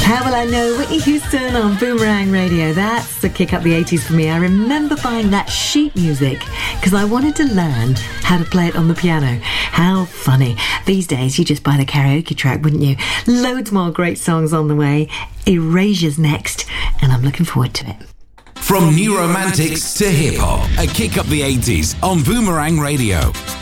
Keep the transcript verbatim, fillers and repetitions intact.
How will I know? Whitney Houston on Boomerang Radio. That's the kick up the eighties for me. I remember buying that sheet music because I wanted to learn how to play it on the piano. How funny. These days you just buy the karaoke track, wouldn't you? Loads more great songs on the way. Erasure's next, and I'm looking forward to it. From new romantics to hip hop, a kick up the eighties on Boomerang Radio.